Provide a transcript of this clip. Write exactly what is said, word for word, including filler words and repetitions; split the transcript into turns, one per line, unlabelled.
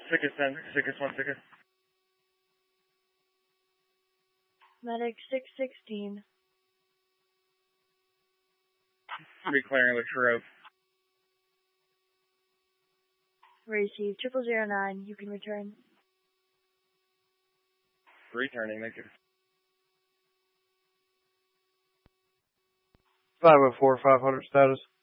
Tickets ten, tickets one ticket.
Medic six sixteen.
Reclearing the road.
Receive triple zero nine. You can return.
Returning, thank you.
five oh four, five hundred status.